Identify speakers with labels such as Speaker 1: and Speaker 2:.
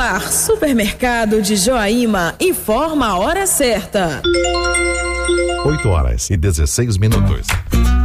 Speaker 1: Popular, Supermercado de Joaíma, informa a hora certa.
Speaker 2: 8h16.